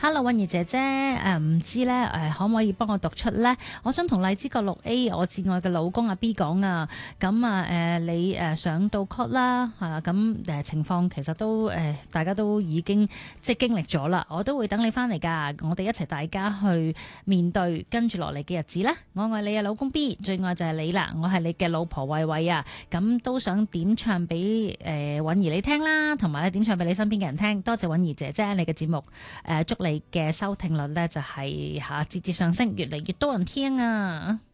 Hello，韻兒姐姐，唔知咧可唔可以幫我讀出咧？我想同荔枝角6A 我摯愛嘅老公阿 B 講啊，咁啊你上到 court 啦，咁情況其實都大家都已經即係經歷咗啦，我都會等你翻嚟㗎，我哋一齊大家去面對跟住落嚟嘅日子咧。我愛你啊，老公 B， 最愛就係你啦，我係你嘅老婆慧慧啊，咁都想點唱俾韻兒你聽啦，同埋咧點唱俾你身邊嘅人聽。多謝韻兒姐姐你嘅節目，祝你嘅收聽率咧就係節節上升，越嚟越多人聽啊！